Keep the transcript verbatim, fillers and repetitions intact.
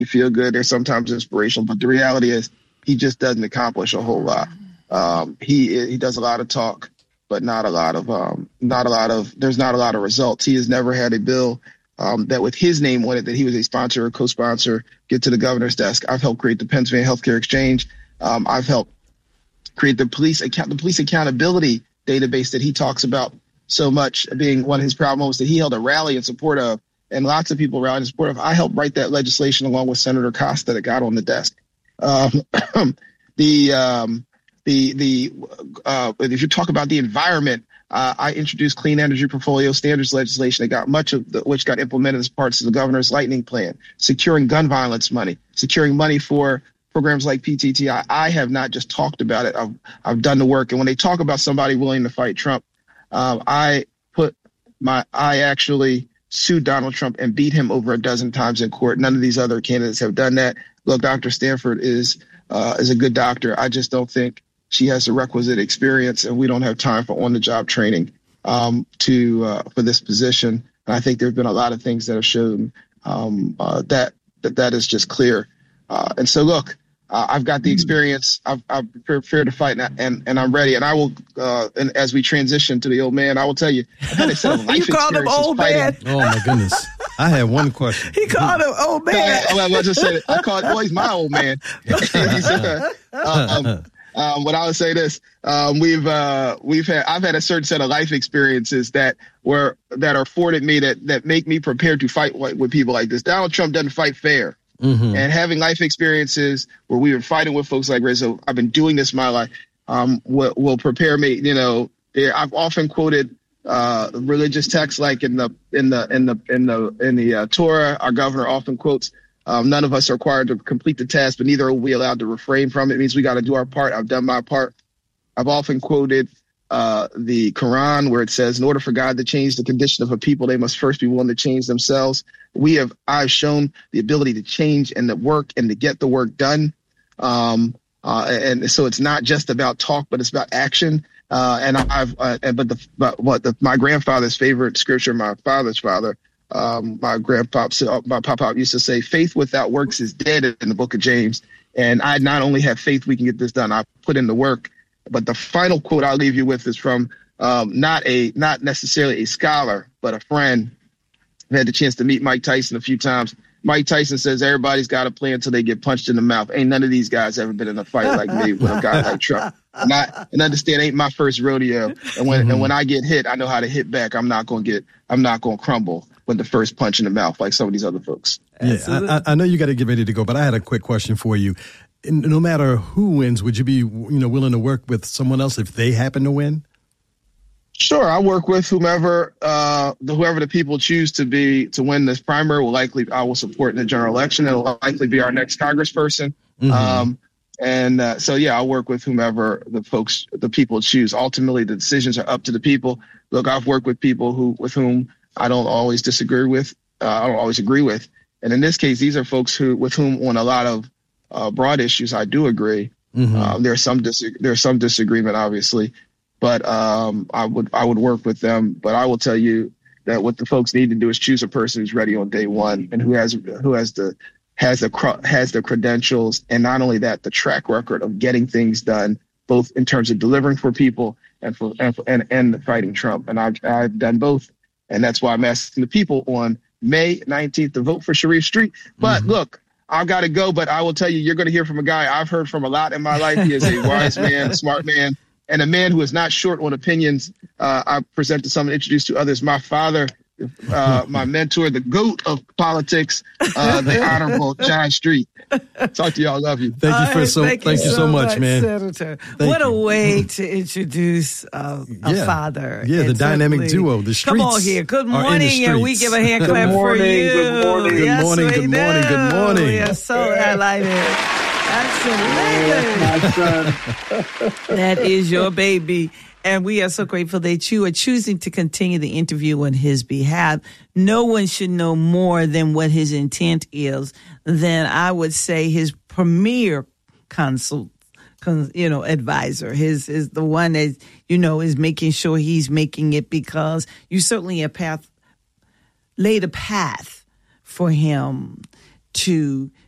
you feel good. They're sometimes inspirational, but the reality is he just doesn't accomplish a whole lot. Um, he he does a lot of talk, but not a lot of um, not a lot of there's not a lot of results. He has never had a bill um, that with his name on it that he was a sponsor or co-sponsor get to the governor's desk. I've helped create the Pennsylvania Healthcare Exchange. Um, I've helped create the police account the police accountability database that he talks about so much, being one of his proud moments that he held a rally in support of, and lots of people rallied in support of. I helped write that legislation along with Senator Costa that got on the desk. Um, the um, the the uh, if you talk about the environment, uh, I introduced clean energy portfolio standards legislation that got much of the, which got implemented as parts of the governor's lightning plan, securing gun violence money, securing money for programs like P T T I. I have not just talked about it. I've I've done the work. And when they talk about somebody willing to fight Trump, um, I put my I actually sued Donald Trump and beat him over a dozen times in court. None of these other candidates have done that. Look, Doctor Stanford is uh, is a good doctor. I just don't think she has the requisite experience, and we don't have time for on-the-job training um, to uh, for this position. And I think there have been a lot of things that have shown um, uh, that, that that is just clear. Uh, and so, look, uh, I've got the experience. I've, I'm prepared to fight, and, and and I'm ready. And I will. Uh, and as we transition to the old man, I will tell you, I've had a set of life you called him old man. Oh my goodness! I had one question. He called him old man. I, I, I just said it. I called. Well, he's my old man. He said, uh, um, um, but I would say this: um, we've uh, we've had. I've had a certain set of life experiences that were that are afforded me that that make me prepared to fight with, with people like this. Donald Trump doesn't fight fair. Mm-hmm. And having life experiences where we were fighting with folks like Rizzo, I've been doing this my life, um, will, will prepare me. You know, I've often quoted uh, religious texts like in the in the in the in the in the uh, Torah. Our governor often quotes, um, "None of us are required to complete the task, but neither are we allowed to refrain from it." It means we got to do our part. I've done my part. I've often quoted uh, the Quran where it says, "In order for God to change the condition of a people, they must first be willing to change themselves." We have, I've shown the ability to change and to work and to get the work done. Um, uh, and so it's not just about talk, but it's about action. Uh, and I've, uh, and, but the, but what the, my grandfather's favorite scripture, my father's father, um, my grandpa, my papa used to say, faith without works is dead in the book of James. And I not only have faith we can get this done, I put in the work. But the final quote I'll leave you with is from, um, not a, not necessarily a scholar, but a friend. I've had the chance to meet Mike Tyson a few times. Mike Tyson says everybody's got a plan until they get punched in the mouth. Ain't none of these guys ever been in a fight like me with a guy like Trump. And, I, and understand, ain't my first rodeo. And when mm-hmm. and when I get hit, I know how to hit back. I'm not gonna get. I'm not gonna crumble with the first punch in the mouth like some of these other folks. Yeah, I, I know you got to get ready to go, but I had a quick question for you. No matter who wins, would you be, you know, willing to work with someone else if they happen to win? Sure, I work with whomever, uh, the, whoever the people choose to be to win this primary. Will likely, I will support in the general election. It'll likely be our next congressperson. Mm-hmm. Um, and uh, so, yeah, I'll work with whomever the folks, the people choose. Ultimately, the decisions are up to the people. Look, I've worked with people who, with whom I don't always disagree with. Uh, I don't always agree with. And in this case, these are folks who, with whom, on a lot of uh, broad issues, I do agree. Mm-hmm. Uh, there's some dis- there's some disagreement, obviously. But um, I would I would work with them. But I will tell you that what the folks need to do is choose a person who's ready on day one and who has who has the has the has the credentials, and not only that, the track record of getting things done, both in terms of delivering for people and for and and, and fighting Trump. And I've I've done both, and that's why I'm asking the people on May nineteenth to vote for Sharif Street. But mm-hmm. look, I've got to go. But I will tell you, you're going to hear from a guy I've heard from a lot in my life. He is a wise man, a smart man, and a man who is not short on opinions. Uh, I present to some and introduce to others my father, uh, my mentor, the GOAT of politics, uh, the Honorable John Street. Talk to y'all. Love you. Thank you for so. Thank, thank you so, so much, much, man. Senator. Thank what you. a way to introduce uh, a yeah. father. Yeah, the dynamic duo. The streets. Come on here. Good morning, and we give a hand clap good morning, for you. Good morning. Good yes, morning. Good morning. Good morning. We are so delighted. Absolutely. That is your baby. And we are so grateful that you are choosing to continue the interview on his behalf. No one should know more than what his intent is than, I would say, his premier consult, you know, advisor. His is the one that, you know, is making sure he's making it, because you certainly a path, laid a path for him to